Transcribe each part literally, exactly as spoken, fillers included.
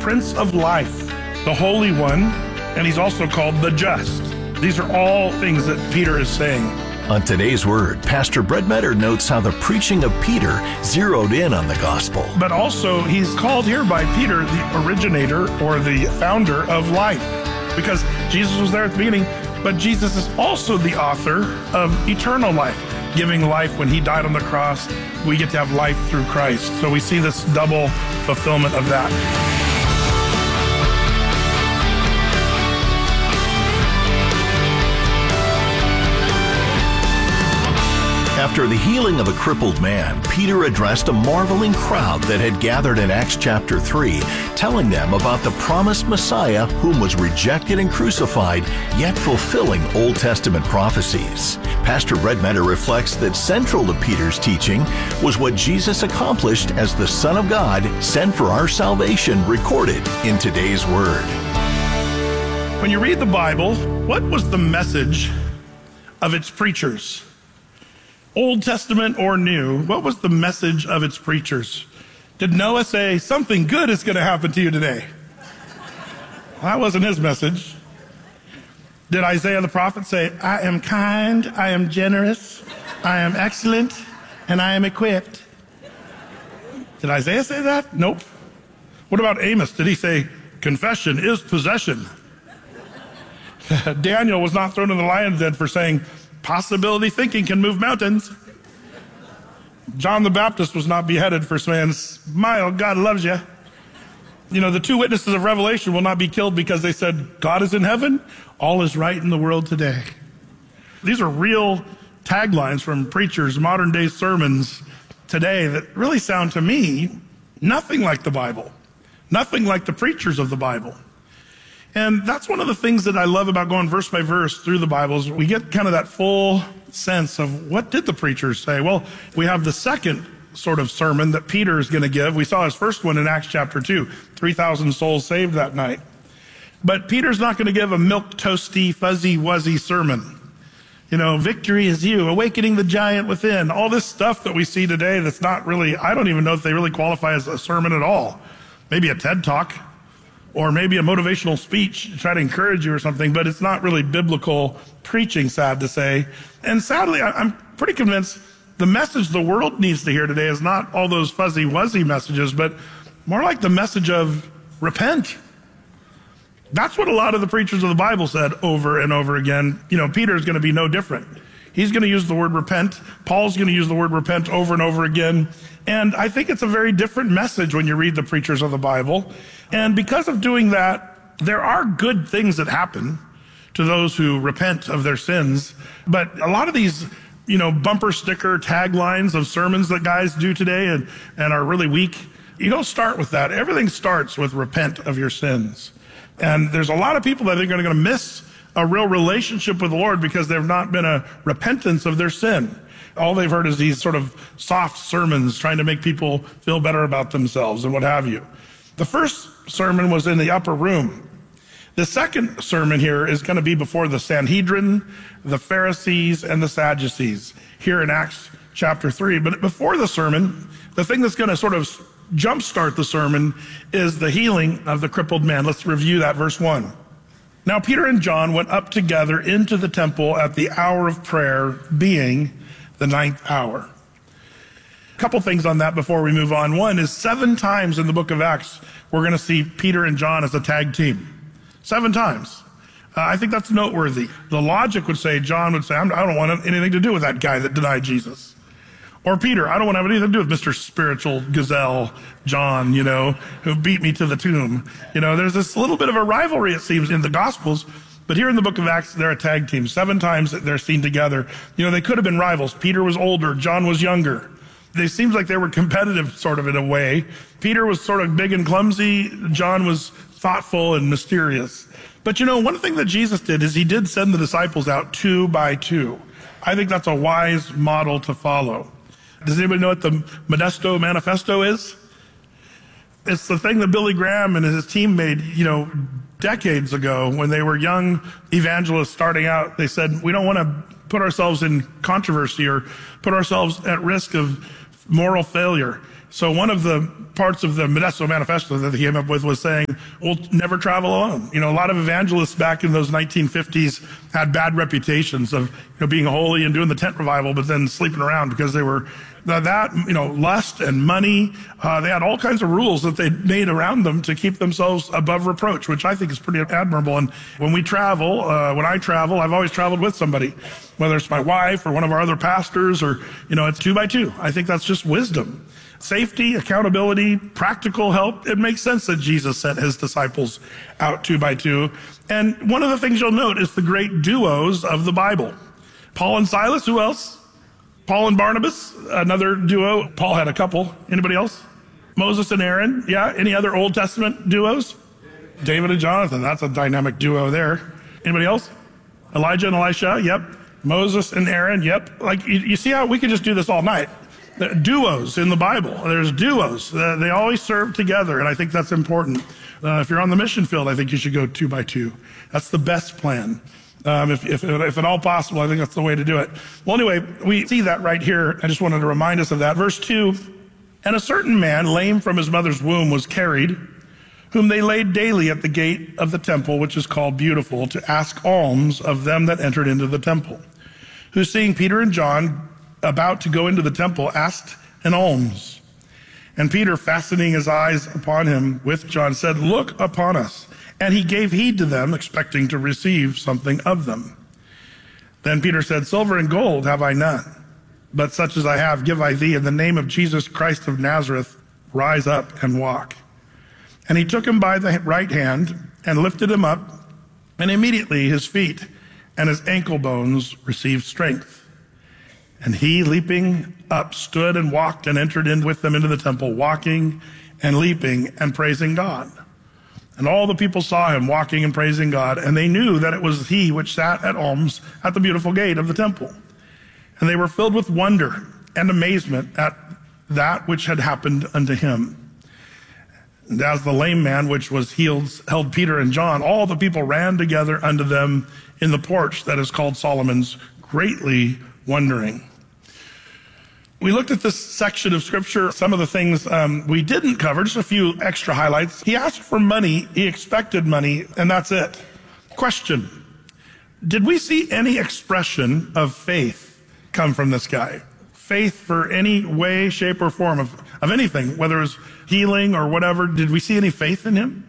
Prince of Life, the Holy One, and he's also called the Just. These are all things that Peter is saying. On today's Word, Pastor Brett Metter notes how the preaching of Peter zeroed in on the gospel. But also, he's called here by Peter the originator or the founder of life, because Jesus was there at the beginning, but Jesus is also the author of eternal life, giving life when he died on the cross. We get to have life through Christ. So we see this double fulfillment of that. After the healing of a crippled man, Peter addressed a marveling crowd that had gathered in Acts chapter three, telling them about the promised Messiah whom was rejected and crucified, yet fulfilling Old Testament prophecies. Pastor Brett Metter reflects that central to Peter's teaching was what Jesus accomplished as the Son of God sent for our salvation, recorded in today's Word. When you read the Bible, what was the message of its preachers? Old Testament or New, what was the message of its preachers? Did Noah say, something good is going to happen to you today? Well, that wasn't his message. Did Isaiah the prophet say, I am kind, I am generous, I am excellent, and I am equipped? Did Isaiah say that? Nope. What about Amos? Did he say, confession is possession? Daniel was not thrown in the lion's den for saying, possibility thinking can move mountains. John the Baptist was not beheaded for saying, smile, God loves you. You know, the two witnesses of Revelation will not be killed because they said, God is in heaven, all is right in the world today. These are real taglines from preachers, modern day sermons today that really sound to me nothing like the Bible, nothing like the preachers of the Bible. And that's one of the things that I love about going verse by verse through the Bible is we get kind of that full sense of what did the preachers say? Well, we have the second sort of sermon that Peter is going to give. We saw his first one in Acts chapter two, three thousand souls saved that night. But Peter's not going to give a milk toasty, fuzzy, wuzzy sermon. You know, victory is you, awakening the giant within, all this stuff that we see today that's not really, I don't even know if they really qualify as a sermon at all. Maybe a TED Talk. Or maybe a motivational speech to try to encourage you or something, but it's not really biblical preaching, sad to say. And sadly, I'm pretty convinced the message the world needs to hear today is not all those fuzzy, wuzzy messages, but more like the message of repent. That's what a lot of the preachers of the Bible said over and over again. You know, Peter's going to be no different. He's going to use the word repent. Paul's going to use the word repent over and over again. And I think it's a very different message when you read the preachers of the Bible. And because of doing that, there are good things that happen to those who repent of their sins. But a lot of these, you know, bumper sticker taglines of sermons that guys do today and, and are really weak, you don't start with that. Everything starts with repent of your sins. And there's a lot of people that are going to miss a real relationship with the Lord because there have not been a repentance of their sin. All they've heard is these sort of soft sermons trying to make people feel better about themselves and what have you. The first sermon was in the upper room. The second sermon here is going to be before the Sanhedrin, the Pharisees, and the Sadducees here in Acts chapter three. But before the sermon, the thing that's going to sort of jumpstart the sermon is the healing of the crippled man. Let's review that, verse one. Now Peter and John went up together into the temple at the hour of prayer, being the ninth hour. A couple things on that before we move on. One is seven times in the book of Acts, we're going to see Peter and John as a tag team. Seven times. Uh, I think that's noteworthy. The logic would say, John would say, I'm, I don't want anything to do with that guy that denied Jesus. Or Peter, I don't want to have anything to do with Mister Spiritual Gazelle John, you know, who beat me to the tomb. You know, there's this little bit of a rivalry, it seems, in the Gospels. But here in the book of Acts, they're a tag team. Seven times they're seen together. You know, they could have been rivals. Peter was older. John was younger. They seems like they were competitive sort of in a way. Peter was sort of big and clumsy. John was thoughtful and mysterious. But you know, one thing that Jesus did is he did send the disciples out two by two. I think that's a wise model to follow. Does anybody know what the Modesto Manifesto is? It's the thing that Billy Graham and his team made, you know, decades ago when they were young evangelists starting out. They said, we don't want to put ourselves in controversy or put ourselves at risk of moral failure. So one of the parts of the Modesto Manifesto that he came up with was saying, we'll never travel alone. You know, a lot of evangelists back in those nineteen fifties had bad reputations of, you know, being holy and doing the tent revival, but then sleeping around because they were that, you know, lust and money. Uh, they had all kinds of rules that they made around them to keep themselves above reproach, which I think is pretty admirable. And when we travel, uh, when I travel, I've always traveled with somebody, whether it's my wife or one of our other pastors, or, you know, it's two by two. I think that's just wisdom. Safety, accountability, practical help. It makes sense that Jesus sent his disciples out two by two. And one of the things you'll note is the great duos of the Bible. Paul and Silas, who else? Paul and Barnabas, another duo. Paul had a couple. Anybody else? Moses and Aaron. Yeah. Any other Old Testament duos? David and Jonathan. That's a dynamic duo there. Anybody else? Elijah and Elisha. Yep. Moses and Aaron. Yep. Like, you, you see how we could just do this all night. The duos in the Bible. There's duos. Uh, they always serve together, and I think that's important. Uh, if you're on the mission field, I think you should go two by two. That's the best plan. Um, if, if, if at all possible, I think that's the way to do it. Well, anyway, we see that right here. I just wanted to remind us of that. Verse two, and a certain man, lame from his mother's womb, was carried, whom they laid daily at the gate of the temple, which is called Beautiful, to ask alms of them that entered into the temple, who, seeing Peter and John about to go into the temple, asked an alms. And Peter, fastening his eyes upon him with John, said, look upon us. And he gave heed to them, expecting to receive something of them. Then Peter said, silver and gold have I none, but such as I have give I thee. In the name of Jesus Christ of Nazareth, rise up and walk. And he took him by the right hand and lifted him up, and immediately his feet and his ankle bones received strength. And he, leaping up, stood and walked and entered in with them into the temple, walking and leaping and praising God. And all the people saw him walking and praising God, and they knew that it was he which sat at alms at the beautiful gate of the temple. And they were filled with wonder and amazement at that which had happened unto him. And as the lame man which was healed held Peter and John, all the people ran together unto them in the porch that is called Solomon's, greatly wondering. We looked at this section of scripture, some of the things um, we didn't cover, just a few extra highlights. He asked for money, he expected money, and that's it. Question, did we see any expression of faith come from this guy? Faith for any way, shape, or form of, of anything, whether it was healing or whatever. Did we see any faith in him?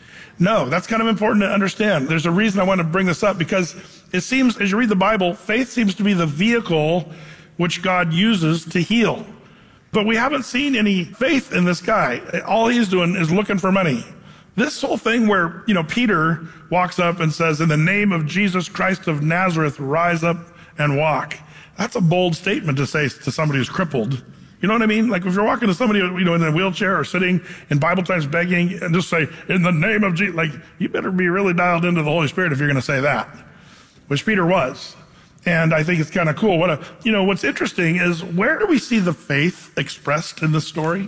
No, that's kind of important to understand. There's a reason I want to bring this up, because it seems, as you read the Bible, faith seems to be the vehicle which God uses to heal. But we haven't seen any faith in this guy. All he's doing is looking for money. This whole thing where, you know, Peter walks up and says, in the name of Jesus Christ of Nazareth, rise up and walk. That's a bold statement to say to somebody who's crippled. You know what I mean? Like if you're walking to somebody, you know, in a wheelchair or sitting in Bible times begging and just say, in the name of Jesus, like you better be really dialed into the Holy Spirit if you're going to say that, which Peter was. And I think it's kind of cool. What a, you know, what's interesting is, where do we see the faith expressed in this story?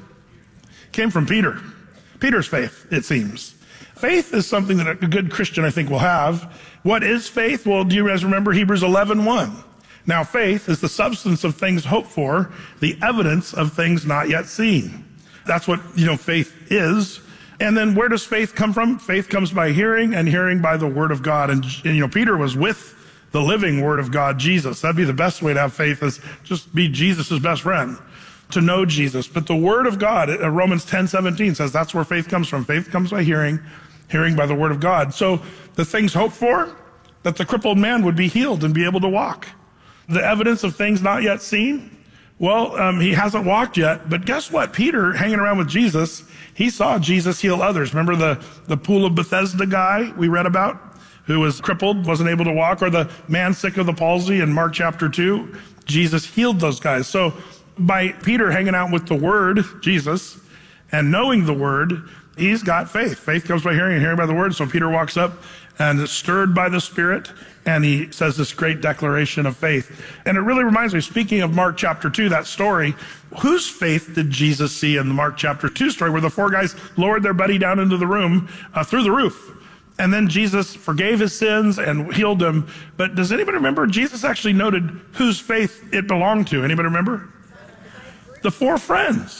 It came from Peter. Peter's faith, it seems. Faith is something that a good Christian, I think, will have. What is faith? Well, do you guys remember Hebrews eleven one? Now, faith is the substance of things hoped for, the evidence of things not yet seen. That's what, you know, faith is. And then where does faith come from? Faith comes by hearing, and hearing by the word of God. And, and you know, Peter was with the living word of God, Jesus. That'd be the best way to have faith, is just be Jesus's best friend, to know Jesus. But the word of God, Romans ten seventeen says that's where faith comes from. Faith comes by hearing, hearing by the word of God. So the things hoped for, that the crippled man would be healed and be able to walk. The evidence of things not yet seen, well, um, he hasn't walked yet. But guess what? Peter, hanging around with Jesus, he saw Jesus heal others. Remember the, the pool of Bethesda guy we read about, who was crippled, wasn't able to walk, or the man sick of the palsy in Mark chapter two? Jesus healed those guys. So by Peter hanging out with the word, Jesus, and knowing the word, he's got faith. Faith comes by hearing, and hearing by the word. So Peter walks up and is stirred by the Spirit, and he says this great declaration of faith. And it really reminds me, speaking of Mark chapter two, that story, whose faith did Jesus see in the Mark chapter two story, where the four guys lowered their buddy down into the room, uh, through the roof? And then Jesus forgave his sins and healed him. But does anybody remember? Jesus actually noted whose faith it belonged to. Anybody remember? The four friends.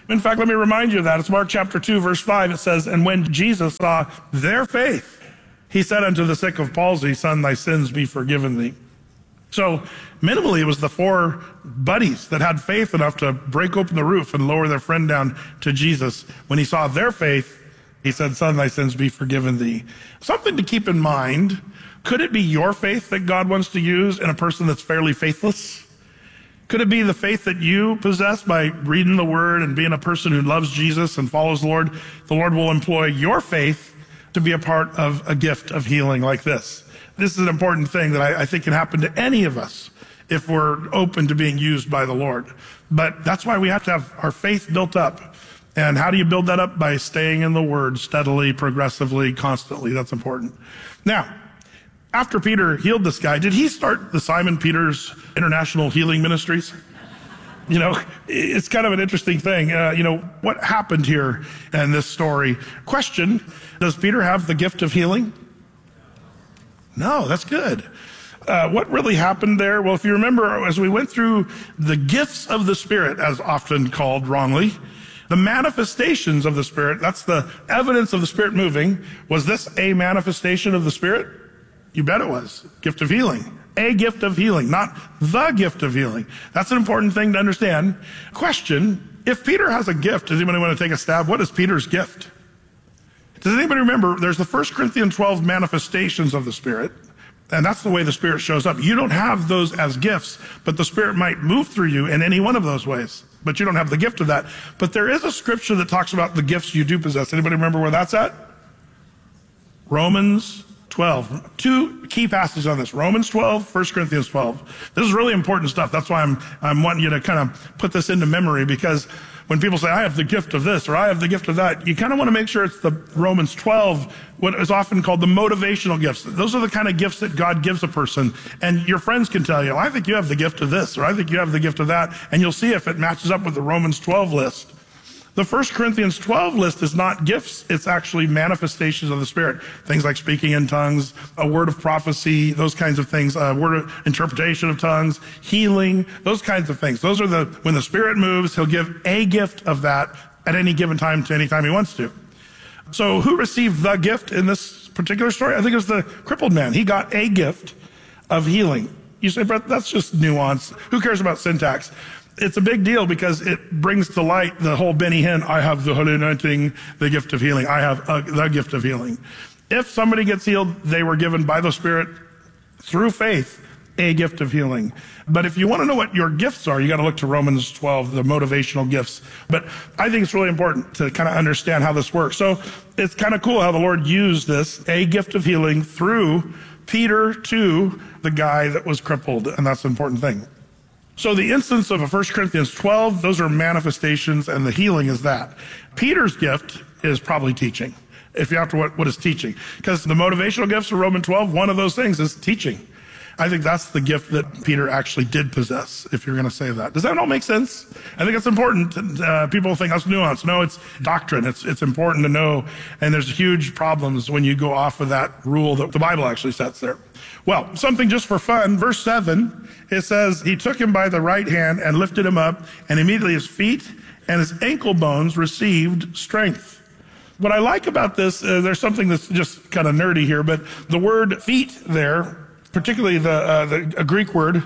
In fact, let me remind you of that. It's Mark chapter two, verse five. It says, and when Jesus saw their faith, he said unto the sick of palsy, son, thy sins be forgiven thee. So minimally, it was the four buddies that had faith enough to break open the roof and lower their friend down to Jesus. When he saw their faith, he said, son, thy sins be forgiven thee. Something to keep in mind. Could it be your faith that God wants to use in a person that's fairly faithless? Could it be the faith that you possess by reading the word and being a person who loves Jesus and follows the Lord? The Lord will employ your faith to be a part of a gift of healing like this. This is an important thing that I, I think can happen to any of us if we're open to being used by the Lord. But that's why we have to have our faith built up. And how do you build that up? By staying in the word steadily, progressively, constantly. That's important. Now, after Peter healed this guy, did he start the Simon Peters International Healing Ministries? You know, it's kind of an interesting thing. Uh, you know, what happened here in this story? Question, does Peter have the gift of healing? No, that's good. Uh, what really happened there? Well, if you remember, as we went through the gifts of the Spirit, as often called wrongly, the manifestations of the Spirit, that's the evidence of the Spirit moving. Was this a manifestation of the Spirit? You bet it was. Gift of healing. A gift of healing, not the gift of healing. That's an important thing to understand. Question, if Peter has a gift, does anybody want to take a stab? What is Peter's gift? Does anybody remember, there's the First Corinthians twelve manifestations of the Spirit, and that's the way the Spirit shows up. You don't have those as gifts, but the Spirit might move through you in any one of those ways, but you don't have the gift of that. But there is a scripture that talks about the gifts you do possess. Anybody remember where that's at? Romans twelve. Two key passages on this. Romans twelve, First Corinthians twelve. This is really important stuff. That's why I'm, I'm wanting you to kind of put this into memory, because when people say, I have the gift of this, or I have the gift of that, you kind of want to make sure it's the Romans twelve, what is often called the motivational gifts. Those are the kind of gifts that God gives a person. And your friends can tell you, I think you have the gift of this, or I think you have the gift of that. And you'll see if it matches up with the Romans twelve list. The First Corinthians twelve list is not gifts, it's actually manifestations of the Spirit. Things like speaking in tongues, a word of prophecy, those kinds of things, a word of interpretation of tongues, healing, those kinds of things. Those are the, when the Spirit moves, he'll give a gift of that at any given time to any time he wants to. So who received the gift in this particular story? I think it was the crippled man. He got a gift of healing. You say, Brett, that's just nuance. Who cares about syntax? It's a big deal because it brings to light the whole Benny Hinn, I have the holy anointing, the gift of healing. I have uh, the gift of healing. If somebody gets healed, they were given by the Spirit through faith a gift of healing. But if you want to know what your gifts are, you got to look to Romans twelve, the motivational gifts. But I think it's really important to kind of understand how this works. So it's kind of cool how the Lord used this, a gift of healing, through Peter to the guy that was crippled. And that's an important thing. So the instance of First Corinthians twelve, those are manifestations, and the healing is that. Peter's gift is probably teaching. If you're after what, what is teaching? Because the motivational gifts of Romans twelve, one of those things is teaching. I think that's the gift that Peter actually did possess, if you're going to say that. Does that all make sense? I think it's important. Uh, people think that's nuance. No, it's doctrine. It's, it's important to know. And there's huge problems when you go off of that rule that the Bible actually sets there. Well, something just for fun. Verse seven, it says, he took him by the right hand and lifted him up, and immediately his feet and his ankle bones received strength. What I like about this, uh, there's something that's just kind of nerdy here, but the word feet there, particularly the, uh, the a Greek word,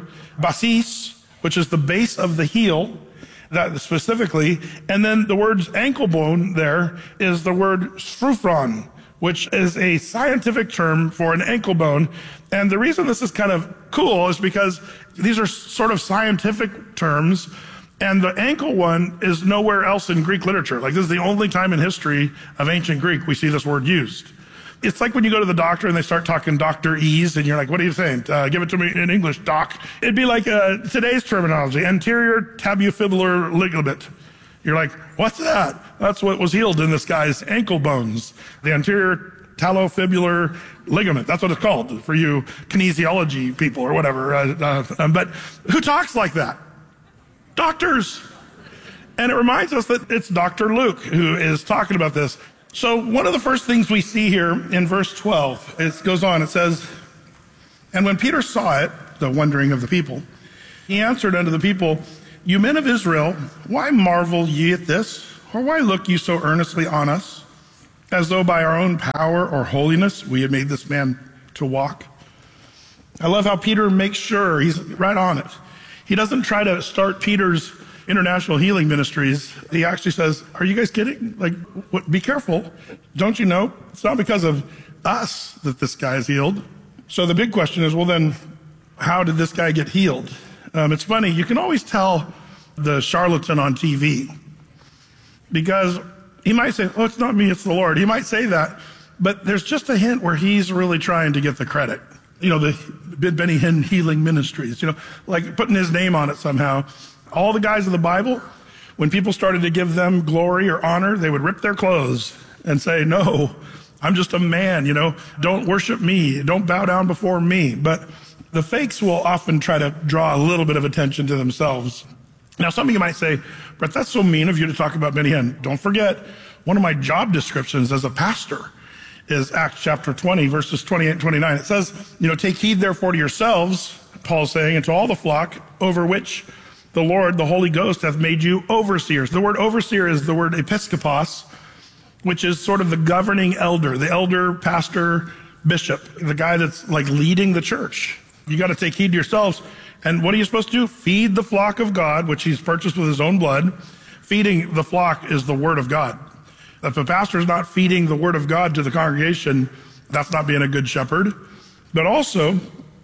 basis, which is the base of the heel, that specifically, and then the word ankle bone there is the word sphruphron, which is a scientific term for an ankle bone. And the reason this is kind of cool is because these are sort of scientific terms, and the ankle one is nowhere else in Greek literature. Like, this is the only time in history of ancient Greek we see this word used. It's like when you go to the doctor and they start talking doctorese, and you're like, what are you saying? Uh, give it to me in English, doc. It'd be like uh, today's terminology, anterior tabufibular ligament. You're like, what's that? That's what was healed in this guy's ankle bones, the anterior talofibular ligament. That's what it's called for you kinesiology people or whatever. Uh, uh, but who talks like that? Doctors. And it reminds us that it's Doctor Luke who is talking about this. So one of the first things we see here in verse twelve, it goes on, it says, and when Peter saw it, the wondering of the people, he answered unto the people, You men of Israel, why marvel ye at this? Or why look ye so earnestly on us, as though by our own power or holiness we had made this man to walk? I love how Peter makes sure he's right on it. He doesn't try to start Peter's international healing ministries. He actually says, are you guys kidding? Like, what, be careful. Don't you know? It's not because of us that this guy is healed. So the big question is, well then, how did this guy get healed? Um, it's funny, you can always tell the charlatan on T V because he might say, oh, it's not me, it's the Lord. He might say that, but there's just a hint where he's really trying to get the credit. You know, the Benny Hinn Healing Ministries, you know, like putting his name on it somehow. All the guys of the Bible, when people started to give them glory or honor, they would rip their clothes and say, no, I'm just a man, you know, don't worship me, don't bow down before me. But the fakes will often try to draw a little bit of attention to themselves. Now, some of you might say, Brett, that's so mean of you to talk about Benny Hinn. Don't forget, one of my job descriptions as a pastor is Acts chapter twenty, verses twenty-eight and twenty-nine. It says, you know, take heed therefore to yourselves, Paul's saying, and to all the flock over which the Lord, the Holy Ghost, hath made you overseers. The word overseer is the word episkopos, which is sort of the governing elder, the elder, pastor, bishop, the guy that's like leading the church. You got to take heed to yourselves. And what are you supposed to do? Feed the flock of God, which he's purchased with his own blood. Feeding the flock is the word of God. If a pastor is not feeding the word of God to the congregation, that's not being a good shepherd. But also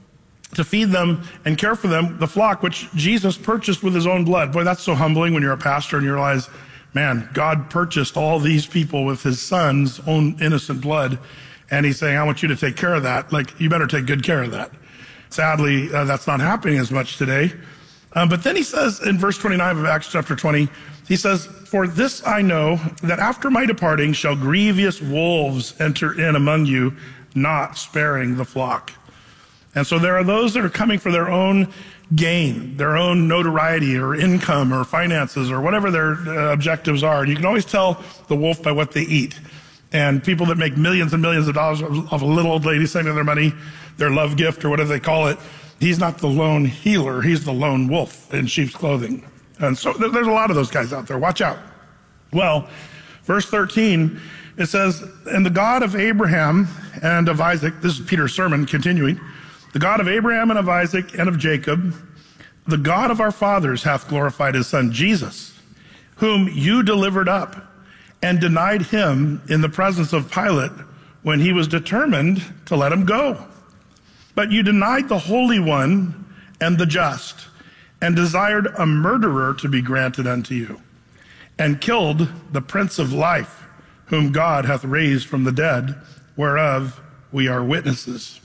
to feed them and care for them, the flock, which Jesus purchased with his own blood. Boy, that's so humbling when you're a pastor and you realize, man, God purchased all these people with his son's own innocent blood. And he's saying, I want you to take care of that. Like, you better take good care of that. Sadly, uh, that's not happening as much today. Um, but then he says in verse twenty-nine of Acts chapter twenty, he says, for this I know, that after my departing shall grievous wolves enter in among you, not sparing the flock. And so there are those that are coming for their own gain, their own notoriety or income or finances or whatever their uh, objectives are. And you can always tell the wolf by what they eat. And people that make millions and millions of dollars of a little old lady sending their money, their love gift or whatever they call it, he's not the lone healer, he's the lone wolf in sheep's clothing. And so there's a lot of those guys out there. Watch out. Well, verse thirteen, it says, and the God of Abraham and of Isaac, this is Peter's sermon continuing, the God of Abraham and of Isaac and of Jacob, the God of our fathers hath glorified his son Jesus, whom you delivered up and denied him in the presence of Pilate when he was determined to let him go. But you denied the Holy One and the just, and desired a murderer to be granted unto you, and killed the Prince of Life, whom God hath raised from the dead, whereof we are witnesses.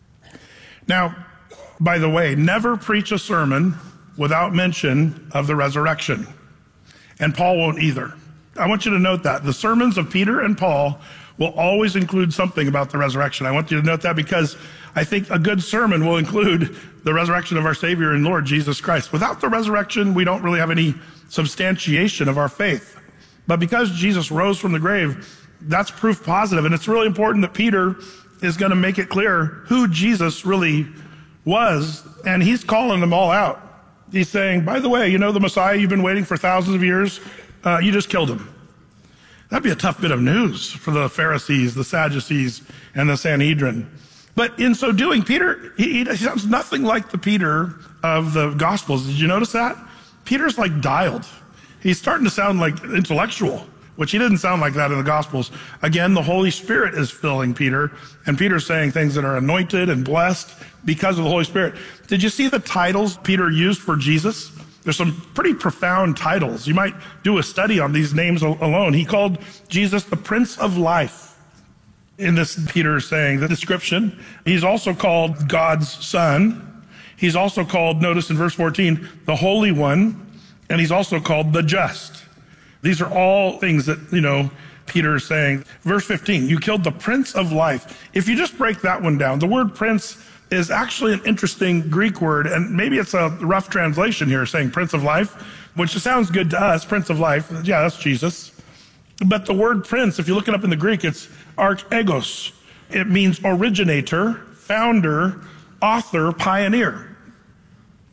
Now, by the way, never preach a sermon without mention of the resurrection. And Paul won't either. I want you to note that. The sermons of Peter and Paul will always include something about the resurrection. I want you to note that because I think a good sermon will include the resurrection of our Savior and Lord Jesus Christ. Without the resurrection, we don't really have any substantiation of our faith. But because Jesus rose from the grave, that's proof positive. And it's really important that Peter is going to make it clear who Jesus really was. And he's calling them all out. He's saying, by the way, you know the Messiah you've been waiting for thousands of years? Uh, you just killed him. That'd be a tough bit of news for the Pharisees, the Sadducees, and the Sanhedrin. But in so doing, Peter, he, he sounds nothing like the Peter of the Gospels. Did you notice that? Peter's like dialed. He's starting to sound like intellectual, which he didn't sound like that in the Gospels. Again, the Holy Spirit is filling Peter, and Peter's saying things that are anointed and blessed because of the Holy Spirit. Did you see the titles Peter used for Jesus? There's some pretty profound titles. You might do a study on these names alone. He called Jesus the Prince of Life. In this, Peter is saying the description. He's also called God's Son. He's also called, notice in verse fourteen, the Holy One. And he's also called the Just. These are all things that, you know, Peter is saying. Verse fifteen, you killed the Prince of Life. If you just break that one down, the word prince is actually an interesting Greek word, and maybe it's a rough translation here saying Prince of Life, which sounds good to us, Prince of Life. Yeah, that's Jesus. But the word prince, if you look it up in the Greek, it's archegos. It means originator, founder, author, pioneer.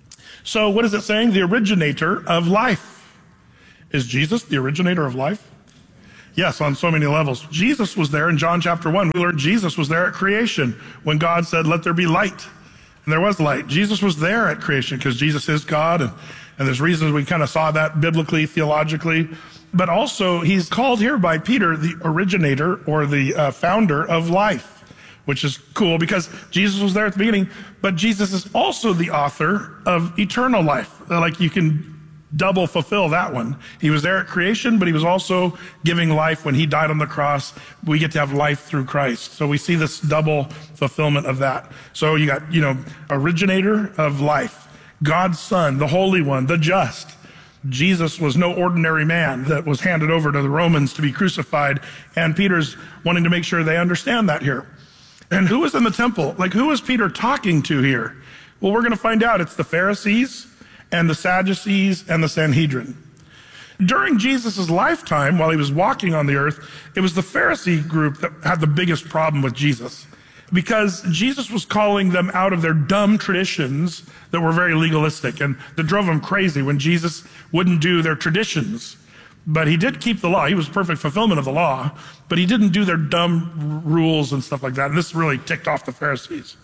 So what is it saying? The originator of life. Is Jesus the originator of life? Yes, on so many levels. Jesus was there in John chapter one. We learned Jesus was there at creation when God said, let there be light. And there was light. Jesus was there at creation because Jesus is God. And, and there's reasons we kind of saw that biblically, theologically. But also he's called here by Peter the originator or the uh, founder of life, which is cool because Jesus was there at the beginning. But Jesus is also the author of eternal life. Like you can double fulfill that one. He was there at creation, but he was also giving life when he died on the cross. We get to have life through Christ. So we see this double fulfillment of that. So you got, you know, originator of life, God's Son, the Holy One, the just. Jesus was no ordinary man that was handed over to the Romans to be crucified. And Peter's wanting to make sure they understand that here. And who was in the temple? Like, who was Peter talking to here? Well, we're going to find out. It's the Pharisees and the Sadducees and the Sanhedrin. During Jesus' lifetime, while he was walking on the earth, it was the Pharisee group that had the biggest problem with Jesus, because Jesus was calling them out of their dumb traditions that were very legalistic and that drove them crazy when Jesus wouldn't do their traditions. But he did keep the law. He was perfect fulfillment of the law, but he didn't do their dumb rules and stuff like that. And this really ticked off the Pharisees.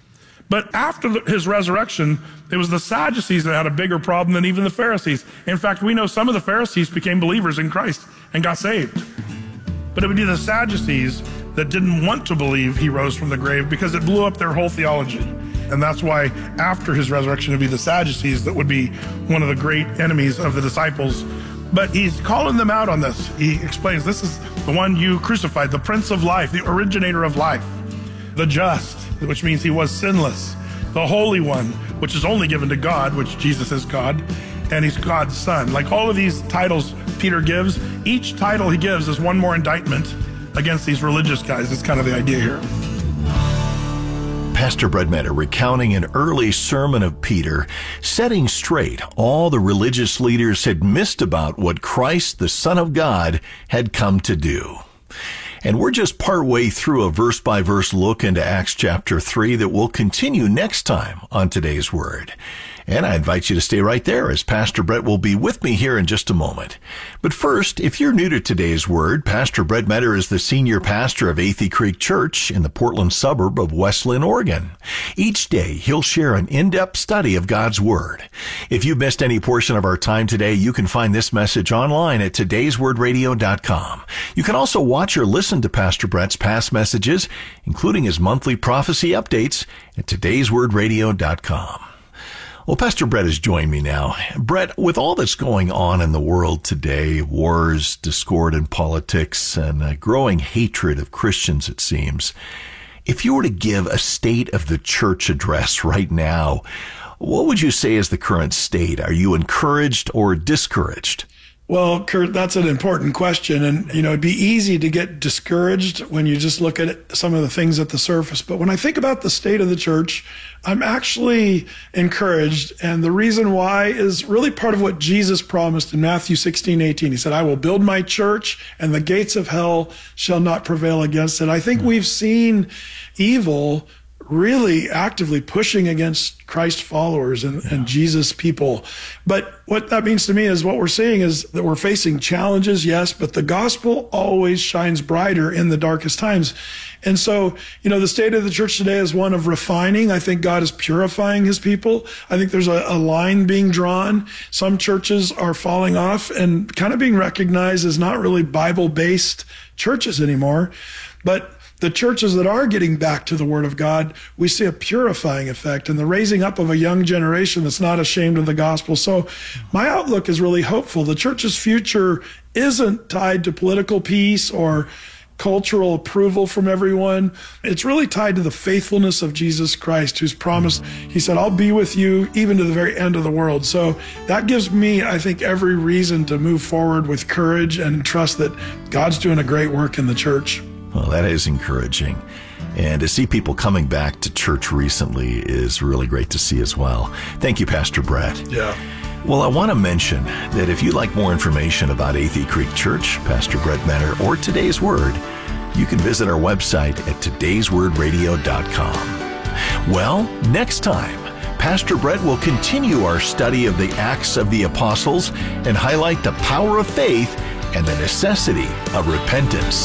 But after the, his resurrection, it was the Sadducees that had a bigger problem than even the Pharisees. In fact, we know some of the Pharisees became believers in Christ and got saved. But it would be the Sadducees that didn't want to believe he rose from the grave because it blew up their whole theology. And that's why after his resurrection, it would be the Sadducees that would be one of the great enemies of the disciples. But he's calling them out on this. He explains, this is the one you crucified, the Prince of Life, the originator of life, the just, which means he was sinless, the Holy One, which is only given to God, which Jesus is God, and he's God's Son. Like all of these titles Peter gives, each title he gives is one more indictment against these religious guys. That's kind of the idea here. Pastor Brett Meador recounting an early sermon of Peter, setting straight all the religious leaders had missed about what Christ, the Son of God, had come to do. And we're just partway through a verse-by-verse look into Acts chapter three that will continue next time on Today's Word. And I invite you to stay right there as Pastor Brett will be with me here in just a moment. But first, if you're new to Today's Word, Pastor Brett Meador is the senior pastor of Athey Creek Church in the Portland suburb of West Linn, Oregon. Each day, he'll share an in-depth study of God's Word. If you missed any portion of our time today, you can find this message online at todays word radio dot com. You can also watch or listen to Pastor Brett's past messages, including his monthly prophecy updates, at todays word radio dot com. Well, Pastor Brett has joined me now. Brett, with all that's going on in the world today, wars, discord in politics, and a growing hatred of Christians, it seems, if you were to give a state of the church address right now, what would you say is the current state? Are you encouraged or discouraged? Well, Kurt, that's an important question. And, you know, it'd be easy to get discouraged when you just look at it, some of the things at the surface. But when I think about the state of the church, I'm actually encouraged. And the reason why is really part of what Jesus promised in Matthew sixteen eighteen. He said, I will build my church and the gates of hell shall not prevail against it. I think we've seen evil really actively pushing against Christ followers and, yeah. and Jesus people. But what that means to me is what we're seeing is that we're facing challenges, yes, but the gospel always shines brighter in the darkest times. And so, you know, the state of the church today is one of refining. I think God is purifying his people. I think there's a, a line being drawn. Some churches are falling off and kind of being recognized as not really Bible-based churches anymore. But the churches that are getting back to the Word of God, we see a purifying effect and the raising up of a young generation that's not ashamed of the gospel. So my outlook is really hopeful. The church's future isn't tied to political peace or cultural approval from everyone. It's really tied to the faithfulness of Jesus Christ, who's promised, he said, I'll be with you even to the very end of the world. So that gives me, I think, every reason to move forward with courage and trust that God's doing a great work in the church. Well, that is encouraging. And to see people coming back to church recently is really great to see as well. Thank you, Pastor Brett. Yeah. Well, I want to mention that if you'd like more information about Athey Creek Church, Pastor Brett Meador, or Today's Word, you can visit our website at todays word radio dot com. Well, next time, Pastor Brett will continue our study of the Acts of the Apostles and highlight the power of faith and the necessity of repentance.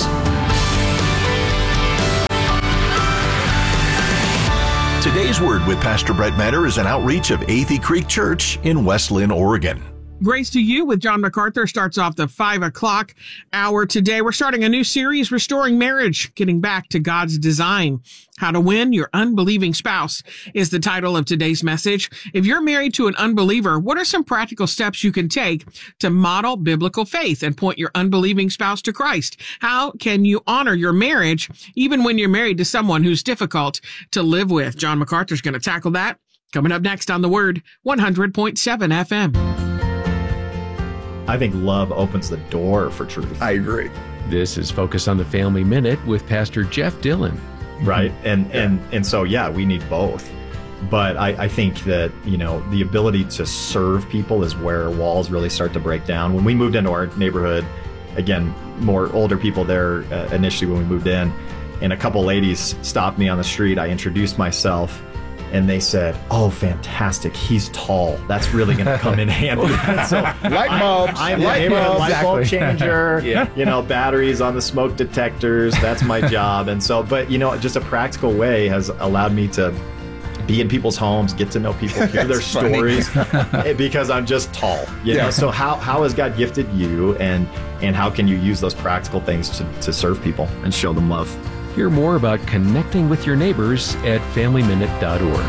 Today's Word with Pastor Brett Meador is an outreach of Athey Creek Church in West Linn, Oregon. Grace to You with John MacArthur starts off the five o'clock hour today. We're starting a new series, Restoring Marriage, Getting Back to God's Design. How to Win Your Unbelieving Spouse is the title of today's message. If you're married to an unbeliever, what are some practical steps you can take to model biblical faith and point your unbelieving spouse to Christ? How can you honor your marriage even when you're married to someone who's difficult to live with? John MacArthur's going to tackle that coming up next on The Word, one hundred point seven F M. I think love opens the door for truth. I agree. This is Focus on the Family Minute with Pastor Jeff Dillon. Right. And, yeah. and, and so, yeah, we need both. But I, I think that, you know, the ability to serve people is where walls really start to break down. When we moved into our neighborhood, again, more older people there uh, initially when we moved in, and a couple ladies stopped me on the street. I introduced myself. And they said, "Oh, fantastic! He's tall. That's really going to come in handy." So light bulbs, I'm, I'm light, bulbs, light bulb exactly. changer. yeah. You know, batteries on the smoke detectors. That's my job. And so, but you know, just a practical way has allowed me to be in people's homes, get to know people, hear their stories, because I'm just tall. You yeah. know, so how how has God gifted you, and and how can you use those practical things to to serve people and show them love? Hear more about connecting with your neighbors at family minute dot org.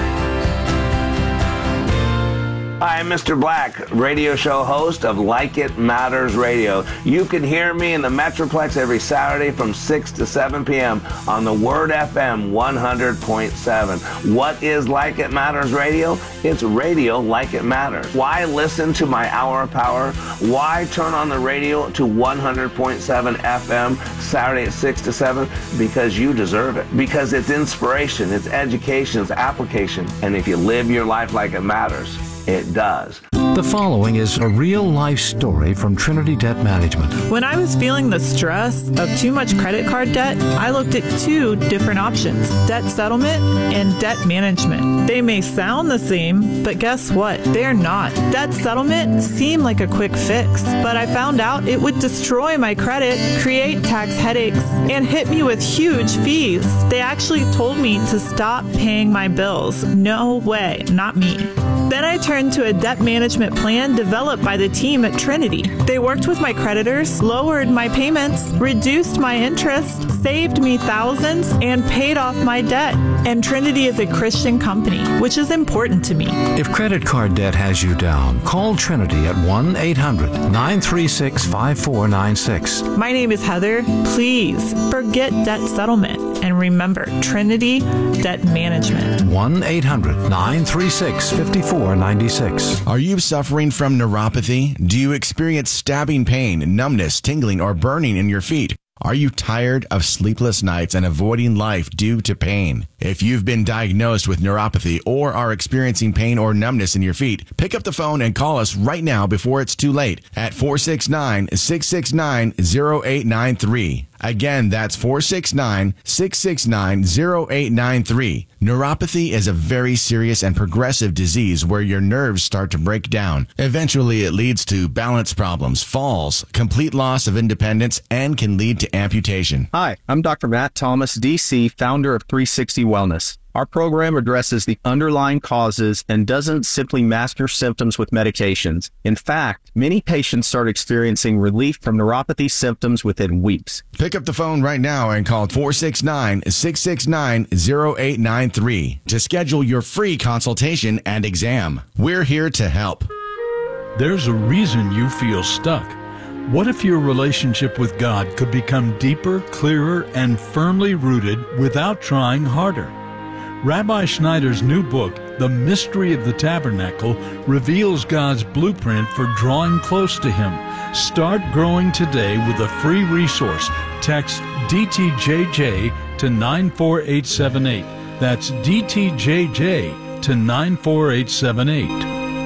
Hi, I'm Mister Black, radio show host of Like It Matters Radio. You can hear me in the Metroplex every Saturday from six to seven p.m. on the Word F M one hundred point seven. What is Like It Matters Radio? It's radio like it matters. Why listen to my Hour of Power? Why turn on the radio to one hundred point seven F M Saturday at six to seven? Because you deserve it. Because it's inspiration, it's education, it's application. And if you live your life like it matters, it does. The following is a real-life story from Trinity Debt Management. When I was feeling the stress of too much credit card debt, I looked at two different options, debt settlement and debt management. They may sound the same, but guess what? They're not. Debt settlement seemed like a quick fix, but I found out it would destroy my credit, create tax headaches, and hit me with huge fees. They actually told me to stop paying my bills. No way, not me. Then I turned to a debt management plan developed by the team at Trinity. They worked with my creditors, lowered my payments, reduced my interest, saved me thousands, and paid off my debt. And Trinity is a Christian company, which is important to me. If credit card debt has you down, call Trinity at one eight hundred nine three six five four nine six. My name is Heather. Please forget debt settlement and remember Trinity Debt Management. one eight hundred nine three six five four nine six. Are you suffering from neuropathy? Do you experience stabbing pain, numbness, tingling, or burning in your feet? Are you tired of sleepless nights and avoiding life due to pain? If you've been diagnosed with neuropathy or are experiencing pain or numbness in your feet, pick up the phone and call us right now before it's too late at four six nine, six six nine, zero eight nine three. Again, that's four six nine, six six nine, zero eight nine three. Neuropathy is a very serious and progressive disease where your nerves start to break down. Eventually, it leads to balance problems, falls, complete loss of independence, and can lead to amputation. Hi, I'm Doctor Matt Thomas, D C, founder of three sixty Wellness. Our program addresses the underlying causes and doesn't simply mask your symptoms with medications. In fact, many patients start experiencing relief from neuropathy symptoms within weeks. Pick up the phone right now and call four six nine, six six nine, zero eight nine three to schedule your free consultation and exam. We're here to help. There's a reason you feel stuck. What if your relationship with God could become deeper, clearer, and firmly rooted without trying harder? Rabbi Schneider's new book, The Mystery of the Tabernacle, reveals God's blueprint for drawing close to Him. Start growing today with a free resource. Text D T J J to nine four eight seven eight. That's D T J J to nine four eight seven eight.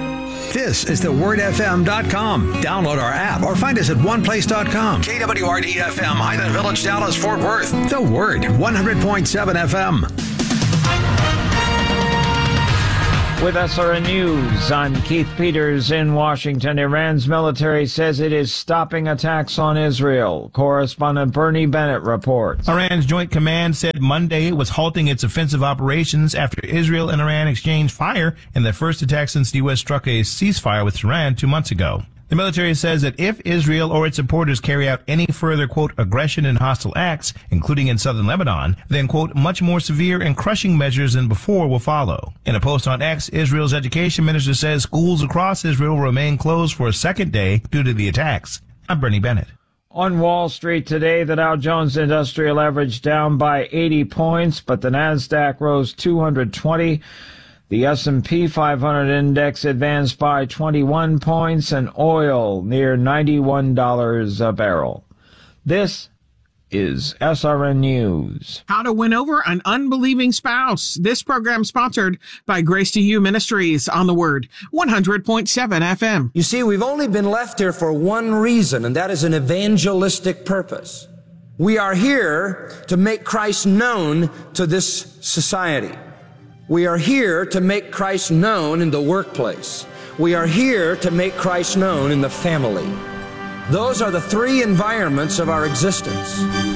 This is the word f m dot com. Download our app or find us at one place dot com. K W R D F M, Highland Village, Dallas, Fort Worth. The Word, one hundred point seven F M. With S R N News, I'm Keith Peters in Washington. Iran's military says it is stopping attacks on Israel. Correspondent Bernie Bennett reports. Iran's Joint Command said Monday it was halting its offensive operations after Israel and Iran exchanged fire in the first attack since the U S struck a ceasefire with Iran two months ago. The military says that if Israel or its supporters carry out any further, quote, aggression and hostile acts, including in southern Lebanon, then, quote, much more severe and crushing measures than before will follow. In a post on X, Israel's education minister says schools across Israel remain closed for a second day due to the attacks. I'm Bernie Bennett. On Wall Street today, the Dow Jones Industrial Average down by eighty points, but the Nasdaq rose two hundred twenty. The S and P five hundred index advanced by twenty-one points, and oil near ninety-one dollars a barrel. This is S R N News. How to win over an unbelieving spouse. This program sponsored by Grace to You Ministries on the Word, one hundred point seven F M. You see, we've only been left here for one reason, and that is an evangelistic purpose. We are here to make Christ known to this society. We are here to make Christ known in the workplace. We are here to make Christ known in the family. Those are the three environments of our existence.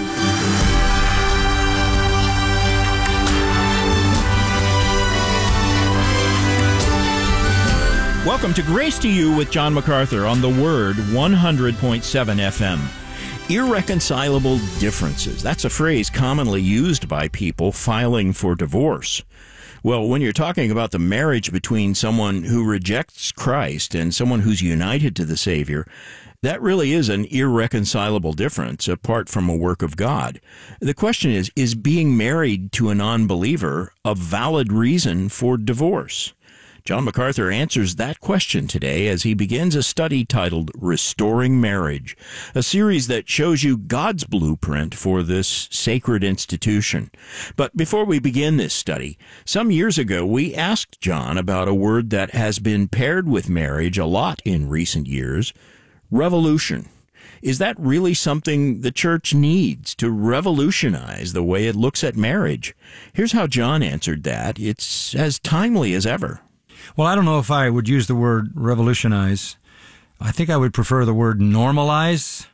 Welcome to Grace to You with John MacArthur on the Word, one hundred point seven F M. Irreconcilable differences. That's a phrase commonly used by people filing for divorce. Well, when you're talking about the marriage between someone who rejects Christ and someone who's united to the Savior, that really is an irreconcilable difference apart from a work of God. The question is, is being married to a non-believer a valid reason for divorce? John MacArthur answers that question today as he begins a study titled Restoring Marriage, a series that shows you God's blueprint for this sacred institution. But before we begin this study, some years ago we asked John about a word that has been paired with marriage a lot in recent years, revolution. Is that really something the church needs to revolutionize the way it looks at marriage? Here's how John answered that. It's as timely as ever. Well, I don't know if I would use the word revolutionize. I think I would prefer the word normalize.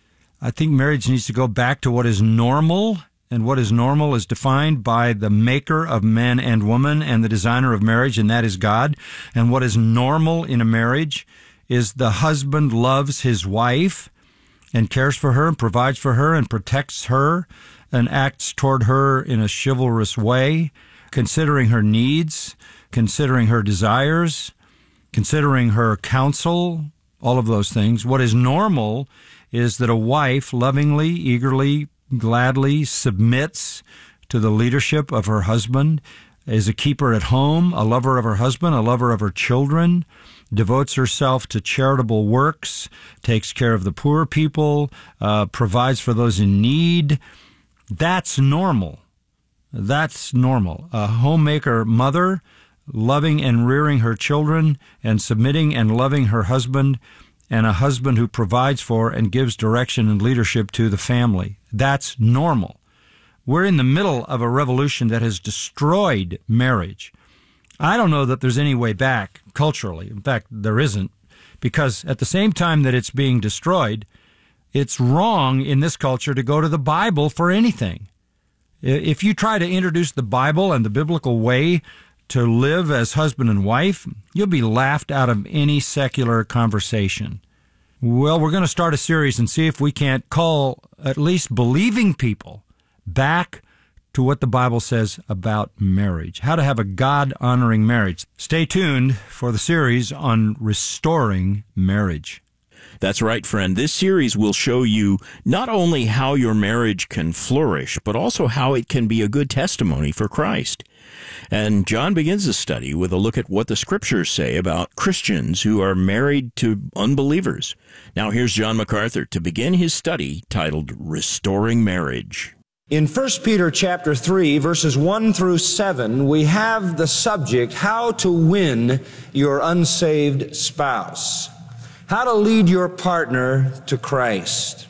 I think marriage needs to go back to what is normal, and what is normal is defined by the maker of man and woman and the designer of marriage, and that is God. And what is normal in a marriage is the husband loves his wife and cares for her and provides for her and protects her and acts toward her in a chivalrous way, considering her needs, considering her desires, considering her counsel, all of those things. What is normal is that a wife lovingly, eagerly, gladly submits to the leadership of her husband, is a keeper at home, a lover of her husband, a lover of her children, devotes herself to charitable works, takes care of the poor people, uh, provides for those in need. That's normal. That's normal. A homemaker mother, loving and rearing her children and submitting and loving her husband, and a husband who provides for and gives direction and leadership to the family. That's normal. We're in the middle of a revolution that has destroyed marriage. I don't know that there's any way back culturally. In fact, there isn't, because at the same time that it's being destroyed, it's wrong in this culture to go to the Bible for anything. If you try to introduce the Bible and the biblical way to live as husband and wife, you'll be laughed out of any secular conversation. Well, we're going to start a series and see if we can't call at least believing people back to what the Bible says about marriage, how to have a God-honoring marriage. Stay tuned for the series on restoring marriage. That's right, friend. This series will show you not only how your marriage can flourish, but also how it can be a good testimony for Christ. And John begins the study with a look at what the Scriptures say about Christians who are married to unbelievers. Now here's John MacArthur to begin his study titled Restoring Marriage. In First Peter chapter three, verses one through seven, we have the subject, how to win your unsaved spouse. How to lead your partner to Christ.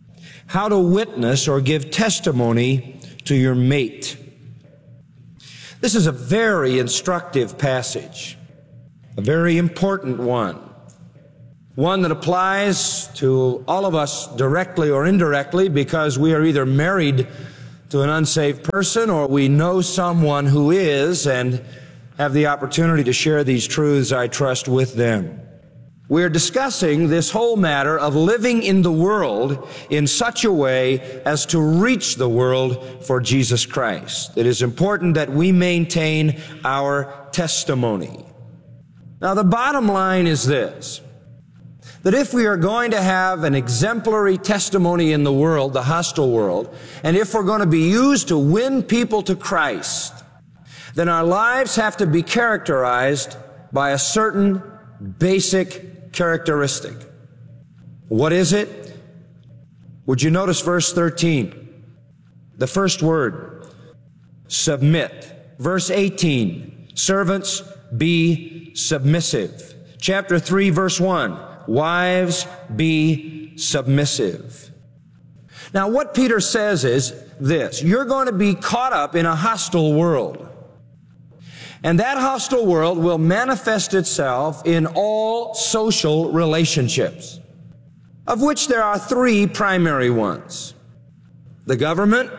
How to witness or give testimony to your mate. This is a very instructive passage, a very important one, one that applies to all of us directly or indirectly because we are either married to an unsaved person or we know someone who is and have the opportunity to share these truths, I trust, with them. We're discussing this whole matter of living in the world in such a way as to reach the world for Jesus Christ. It is important that we maintain our testimony. Now, the bottom line is this, that if we are going to have an exemplary testimony in the world, the hostile world, and if we're going to be used to win people to Christ, then our lives have to be characterized by a certain basic characteristic. What is it? Would you notice verse thirteen? The first word, submit. Verse eighteen, servants, be submissive. Chapter three, verse one, wives, be submissive. Now, what Peter says is this: you're going to be caught up in a hostile world. And that hostile world will manifest itself in all social relationships, of which there are three primary ones: the government,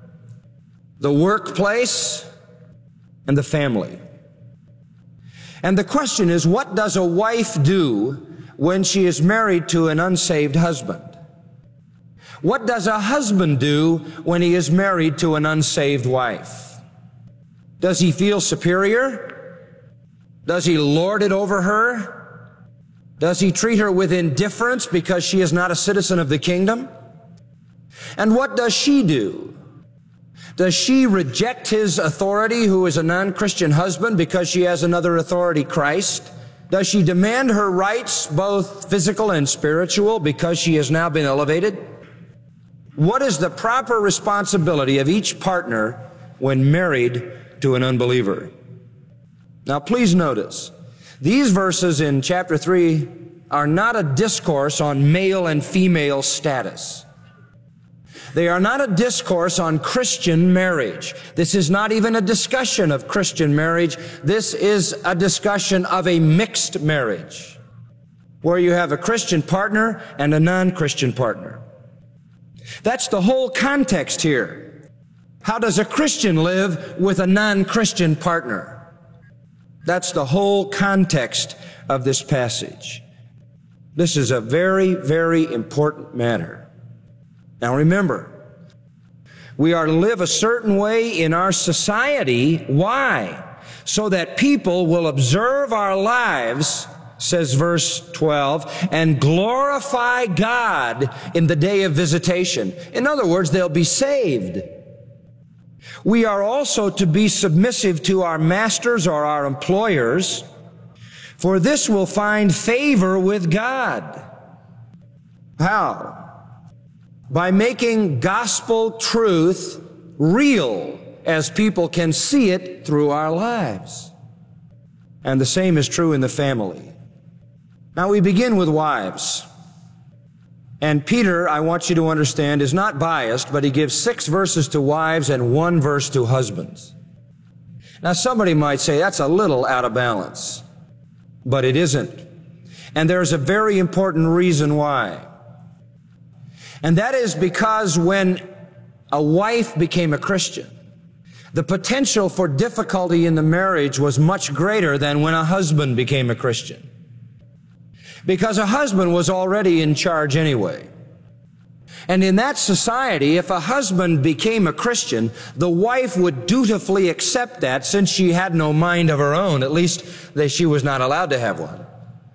the workplace, and the family. And the question is, what does a wife do when she is married to an unsaved husband? What does a husband do when he is married to an unsaved wife? Does he feel superior? Does he lord it over her? Does he treat her with indifference because she is not a citizen of the kingdom? And what does she do? Does she reject his authority, who is a non-Christian husband, because she has another authority, Christ? Does she demand her rights, both physical and spiritual, because she has now been elevated? What is the proper responsibility of each partner when married to an unbeliever? Now, please notice, these verses in chapter three are not a discourse on male and female status. They are not a discourse on Christian marriage. This is not even a discussion of Christian marriage. This is a discussion of a mixed marriage, where you have a Christian partner and a non-Christian partner. That's the whole context here. How does a Christian live with a non-Christian partner? That's the whole context of this passage. This is a very, very important matter. Now remember, we are to live a certain way in our society. Why? So that people will observe our lives, says verse twelve, and glorify God in the day of visitation. In other words, they'll be saved. We are also to be submissive to our masters or our employers, for this will find favor with God. How? By making gospel truth real as people can see it through our lives. And the same is true in the family. Now we begin with wives. And Peter, I want you to understand, is not biased, but he gives six verses to wives and one verse to husbands. Now somebody might say that's a little out of balance, but it isn't. And there's a very important reason why. And that is because when a wife became a Christian, the potential for difficulty in the marriage was much greater than when a husband became a Christian. Because a husband was already in charge anyway. And in that society, if a husband became a Christian, the wife would dutifully accept that since she had no mind of her own. At least that she was not allowed to have one.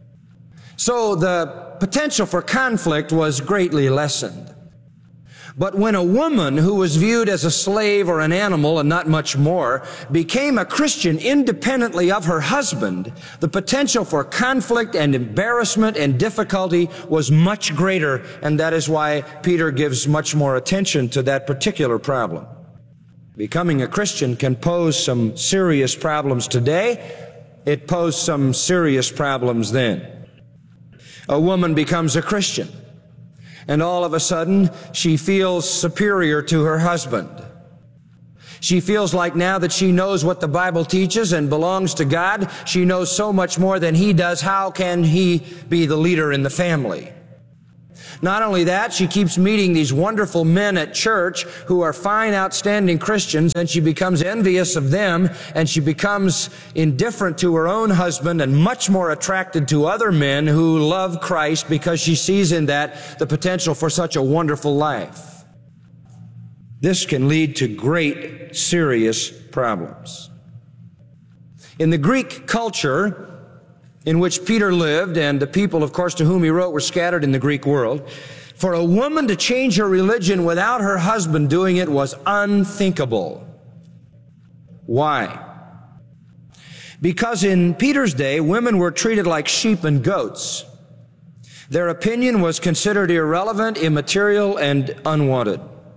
So the potential for conflict was greatly lessened. But when a woman who was viewed as a slave or an animal and not much more became a Christian independently of her husband, the potential for conflict and embarrassment and difficulty was much greater, and that is why Peter gives much more attention to that particular problem. Becoming a Christian can pose some serious problems today. It posed some serious problems then. A woman becomes a Christian, and all of a sudden she feels superior to her husband. She feels like now that she knows what the Bible teaches and belongs to God, she knows so much more than he does. How can he be the leader in the family? Not only that, she keeps meeting these wonderful men at church who are fine, outstanding Christians, and she becomes envious of them, and she becomes indifferent to her own husband and much more attracted to other men who love Christ because she sees in that the potential for such a wonderful life. This can lead to great, serious problems. In the Greek culture in which Peter lived, and the people, of course, to whom he wrote were scattered in the Greek world, for a woman to change her religion without her husband doing it was unthinkable. Why? Because in Peter's day, women were treated like sheep and goats. Their opinion was considered irrelevant, immaterial, and unwanted.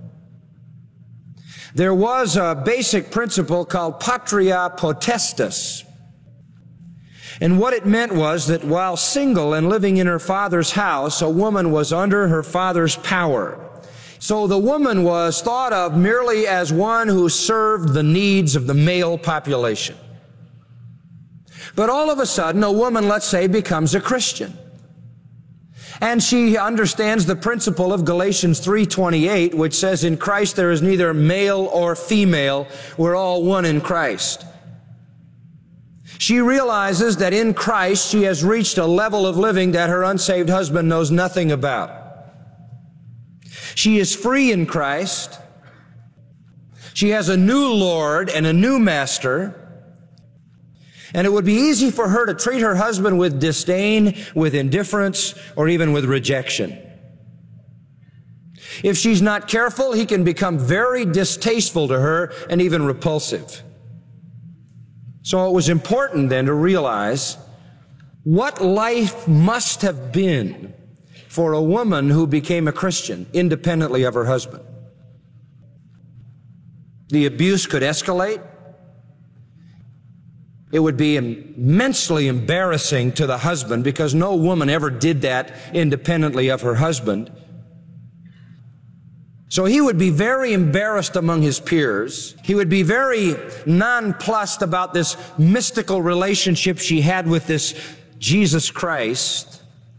There was a basic principle called patria potestas. And what it meant was that while single and living in her father's house, a woman was under her father's power. So the woman was thought of merely as one who served the needs of the male population. But all of a sudden, a woman, let's say, becomes a Christian. And she understands the principle of Galatians three twenty-eight, which says, in Christ there is neither male or female. We're all one in Christ. She realizes that in Christ she has reached a level of living that her unsaved husband knows nothing about. She is free in Christ. She has a new Lord and a new master. And it would be easy for her to treat her husband with disdain, with indifference, or even with rejection. If she's not careful, he can become very distasteful to her and even repulsive. So it was important then to realize what life must have been for a woman who became a Christian independently of her husband. The abuse could escalate. It would be immensely embarrassing to the husband because no woman ever did that independently of her husband. So he would be very embarrassed among his peers. He would be very nonplussed about this mystical relationship she had with this Jesus Christ.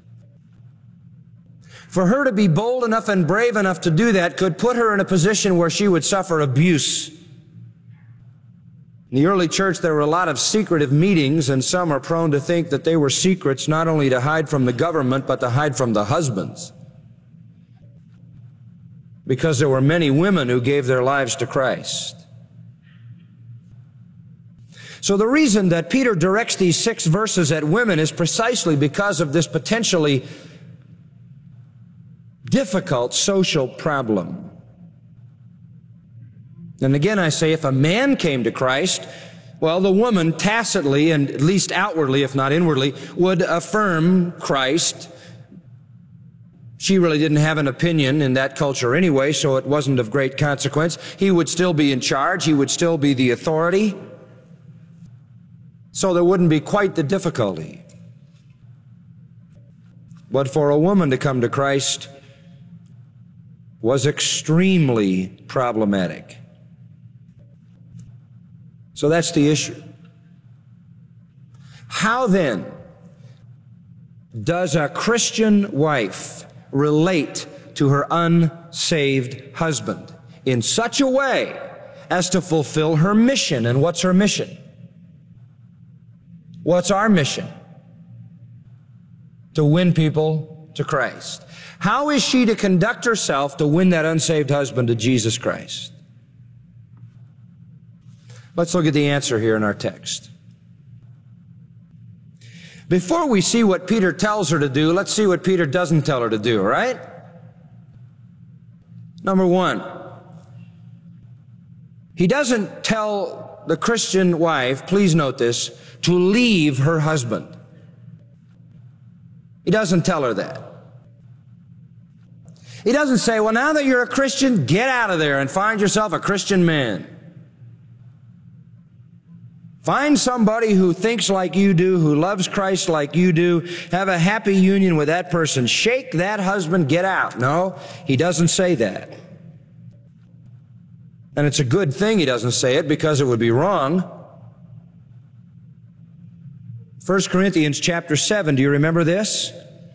For her to be bold enough and brave enough to do that could put her in a position where she would suffer abuse. In the early church, there were a lot of secretive meetings, and some are prone to think that they were secrets not only to hide from the government, but to hide from the husbands. Because there were many women who gave their lives to Christ. So the reason that Peter directs these six verses at women is precisely because of this potentially difficult social problem. And again, I say, if a man came to Christ, well, the woman tacitly, and at least outwardly, if not inwardly, would affirm Christ. She really didn't have an opinion in that culture anyway, so it wasn't of great consequence. He would still be in charge. He would still be the authority. So there wouldn't be quite the difficulty. But for a woman to come to Christ was extremely problematic. So that's the issue. How then does a Christian wife relate to her unsaved husband in such a way as to fulfill her mission? And what's her mission? What's our mission? To win people to Christ. How is she to conduct herself to win that unsaved husband to Jesus Christ? Let's look at the answer here in our text. Before we see what Peter tells her to do, let's see what Peter doesn't tell her to do, right? Number one, he doesn't tell the Christian wife, please note this, to leave her husband. He doesn't tell her that. He doesn't say, well, now that you're a Christian, get out of there and find yourself a Christian man. Find somebody who thinks like you do, who loves Christ like you do. Have a happy union with that person. Shake that husband, get out. No, he doesn't say that. And it's a good thing he doesn't say it because it would be wrong. First Corinthians chapter seven, do you remember this?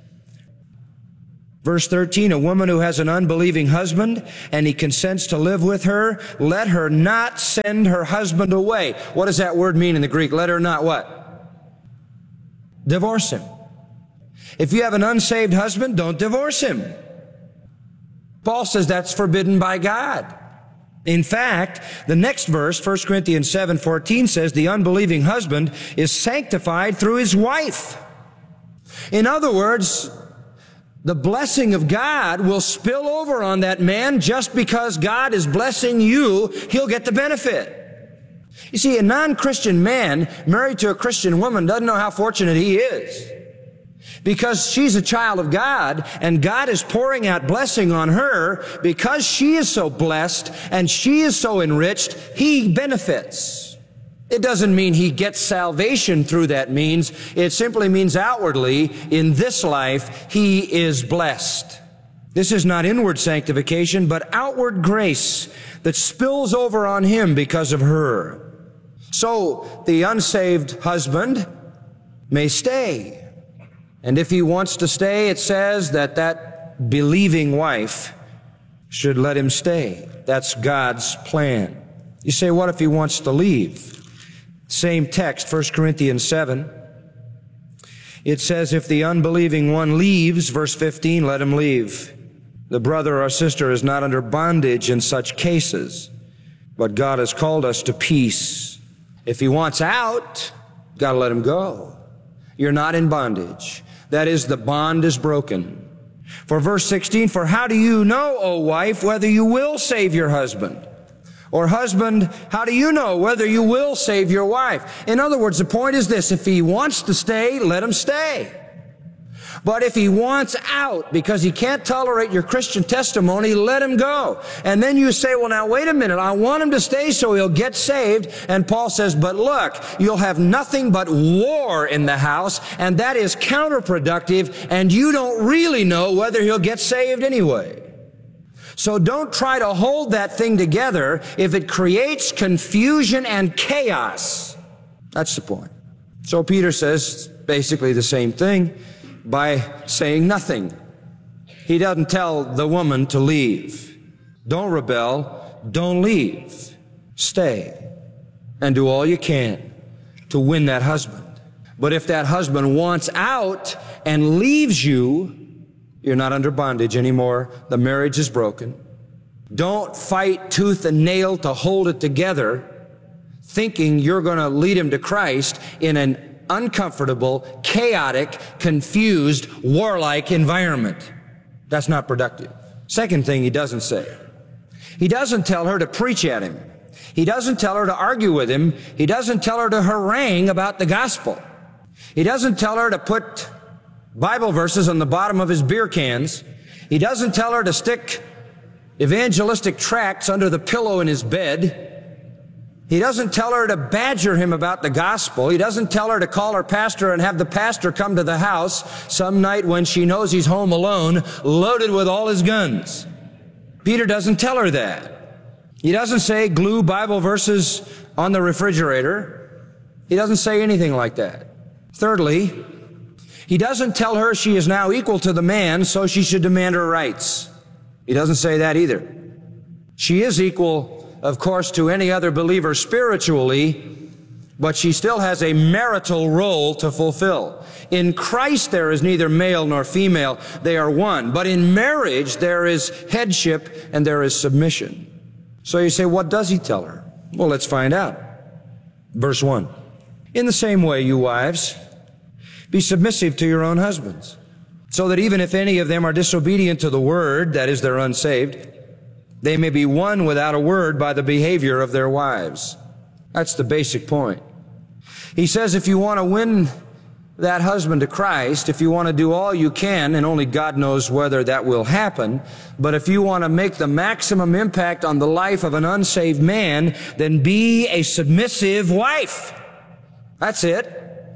Verse thirteen, a woman who has an unbelieving husband and he consents to live with her, let her not send her husband away. What does that word mean in the Greek? Let her not what? Divorce him. If you have an unsaved husband, don't divorce him. Paul says that's forbidden by God. In fact, the next verse, First Corinthians seven fourteen, says the unbelieving husband is sanctified through his wife. In other words, the blessing of God will spill over on that man just because God is blessing you. He'll get the benefit. You see, a non-Christian man married to a Christian woman doesn't know how fortunate he is. Because she's a child of God and God is pouring out blessing on her because she is so blessed and she is so enriched, he benefits. It doesn't mean he gets salvation through that means. It simply means outwardly, in this life, he is blessed. This is not inward sanctification, but outward grace that spills over on him because of her. So, the unsaved husband may stay. And if he wants to stay, it says that that believing wife should let him stay. That's God's plan. You say, what if he wants to leave? Same text, First Corinthians seven. It says, if the unbelieving one leaves, verse fifteen, let him leave. The brother or sister is not under bondage in such cases, but God has called us to peace. If he wants out, got to let him go. You're not in bondage. That is, the bond is broken. For verse sixteen, for how do you know, O wife, whether you will save your husband? Or husband, how do you know whether you will save your wife? In other words, the point is this, if he wants to stay, let him stay. But if he wants out because he can't tolerate your Christian testimony, let him go. And then you say, well, now wait a minute, I want him to stay so he'll get saved. And Paul says, but look, you'll have nothing but war in the house, and that is counterproductive, and you don't really know whether he'll get saved anyway. So don't try to hold that thing together if it creates confusion and chaos. That's the point. So Peter says basically the same thing by saying nothing. He doesn't tell the woman to leave. Don't rebel. Don't leave. Stay and do all you can to win that husband. But if that husband wants out and leaves you, you're not under bondage anymore. The marriage is broken. Don't fight tooth and nail to hold it together, thinking you're going to lead him to Christ in an uncomfortable, chaotic, confused, warlike environment. That's not productive. Second thing he doesn't say. He doesn't tell her to preach at him. He doesn't tell her to argue with him. He doesn't tell her to harangue about the gospel. He doesn't tell her to put Bible verses on the bottom of his beer cans. He doesn't tell her to stick evangelistic tracts under the pillow in his bed. He doesn't tell her to badger him about the gospel. He doesn't tell her to call her pastor and have the pastor come to the house some night when she knows he's home alone, loaded with all his guns. Peter doesn't tell her that. He doesn't say glue Bible verses on the refrigerator. He doesn't say anything like that. Thirdly, he doesn't tell her she is now equal to the man, so she should demand her rights. He doesn't say that either. She is equal, of course, to any other believer spiritually, but she still has a marital role to fulfill. In Christ there is neither male nor female, they are one. But in marriage there is headship and there is submission. So you say, what does he tell her? Well, let's find out. Verse one. In the same way, you wives, be submissive to your own husbands, so that even if any of them are disobedient to the word, that is, they're unsaved, they may be won without a word by the behavior of their wives. That's the basic point. He says if you want to win that husband to Christ, if you want to do all you can, and only God knows whether that will happen, but if you want to make the maximum impact on the life of an unsaved man, then be a submissive wife. That's it.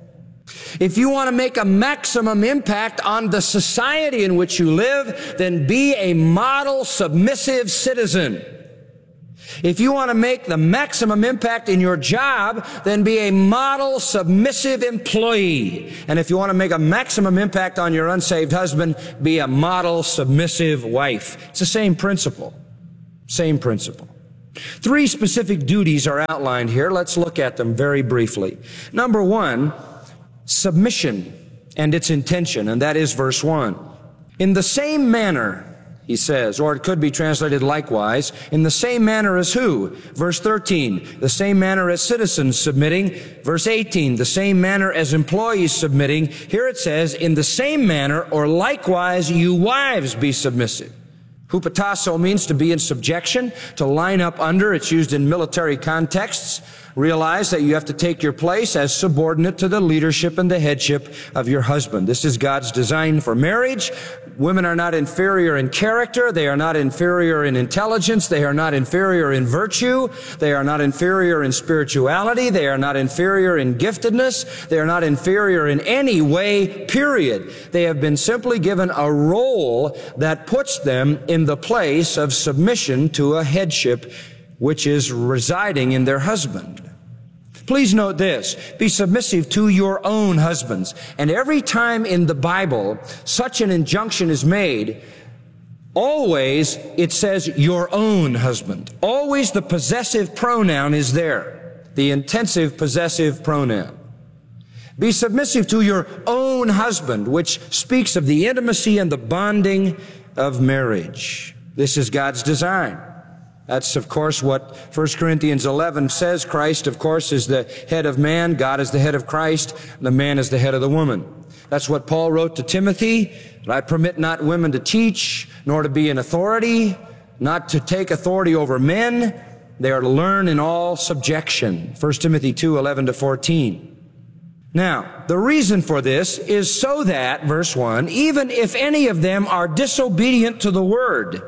If you want to make a maximum impact on the society in which you live, then be a model submissive citizen. If you want to make the maximum impact in your job, then be a model submissive employee. And if you want to make a maximum impact on your unsaved husband, be a model submissive wife. It's the same principle. Same principle. Three specific duties are outlined here. Let's look at them very briefly. Number one, submission and its intention, and that is verse one. In the same manner, he says, or it could be translated likewise, in the same manner as who? Verse thirteen, the same manner as citizens submitting. Verse eighteen, the same manner as employees submitting. Here it says, in the same manner, or likewise, you wives be submissive. Hupatasso means to be in subjection, to line up under. It's used in military contexts. Realize that you have to take your place as subordinate to the leadership and the headship of your husband. This is God's design for marriage. Women are not inferior in character. They are not inferior in intelligence. They are not inferior in virtue. They are not inferior in spirituality. They are not inferior in giftedness. They are not inferior in any way, period. They have been simply given a role that puts them in the place of submission to a headship which is residing in their husband. Please note this, be submissive to your own husbands. And every time in the Bible such an injunction is made, always it says your own husband. Always the possessive pronoun is there, the intensive possessive pronoun. Be submissive to your own husband, which speaks of the intimacy and the bonding of marriage. This is God's design. That's, of course, what First Corinthians eleven says. Christ, of course, is the head of man. God is the head of Christ. The man is the head of the woman. That's what Paul wrote to Timothy. I permit not women to teach, nor to be in authority, not to take authority over men. They are to learn in all subjection. First Timothy two, eleven to fourteen. Now, the reason for this is so that, verse one, even if any of them are disobedient to the word.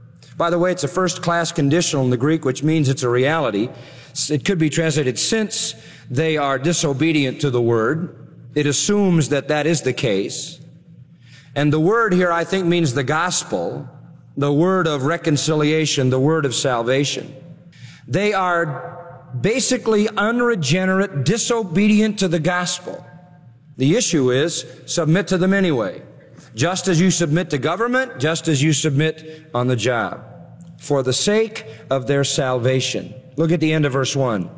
By the way, it's a first-class conditional in the Greek, which means it's a reality. It could be translated, since they are disobedient to the word. It assumes that that is the case. And the word here, I think, means the gospel, the word of reconciliation, the word of salvation. They are basically unregenerate, disobedient to the gospel. The issue is, submit to them anyway. Just as you submit to government, just as you submit on the job, for the sake of their salvation. Look at the end of verse one.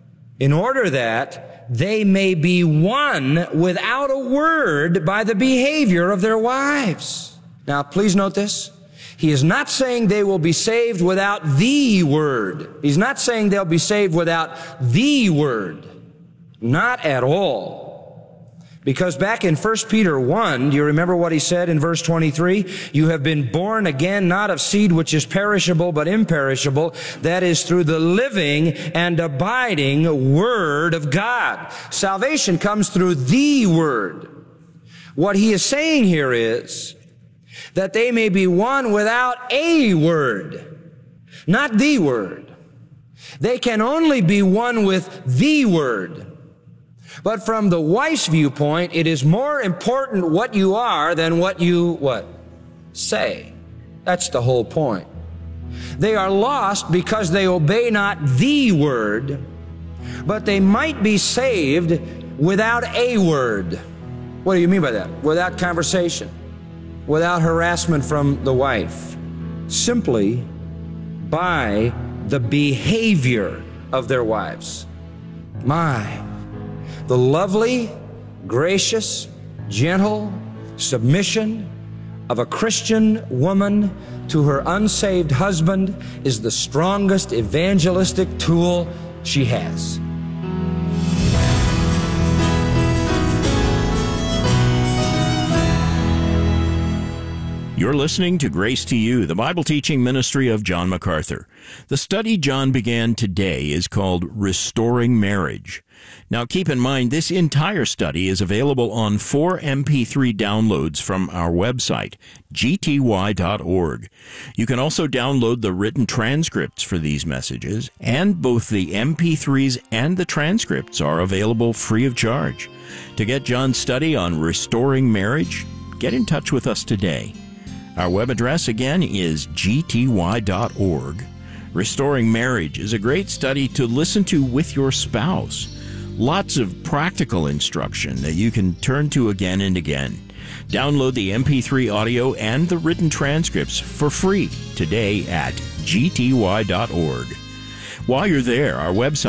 In order that they may be won without a word by the behavior of their wives. Now, please note this. He is not saying they will be saved without the word. He's not saying they'll be saved without the word. Not at all. Because back in First Peter one, do you remember what he said in verse twenty-three? You have been born again, not of seed which is perishable, but imperishable. That is through the living and abiding Word of God. Salvation comes through the Word. What he is saying here is that they may be won without a word, not the Word. They can only be won with the Word. But from the wife's viewpoint, it is more important what you are than what you, what? Say. That's the whole point. They are lost because they obey not the word, but they might be saved without a word. What do you mean by that? Without conversation, without harassment from the wife, simply by the behavior of their wives. My. The lovely, gracious, gentle submission of a Christian woman to her unsaved husband is the strongest evangelistic tool she has. You're listening to Grace to You, the Bible teaching ministry of John MacArthur. The study John began today is called Restoring Marriage. Now, keep in mind, this entire study is available on four M P three downloads from our website, G T Y dot org. You can also download the written transcripts for these messages, and both the M P threes and the transcripts are available free of charge. To get John's study on restoring marriage, get in touch with us today. Our web address again is G T Y dot org. Restoring Marriage is a great study to listen to with your spouse. Lots of practical instruction that you can turn to again and again. Download the M P three audio and the written transcripts for free today at g t y dot org. While you're there, our website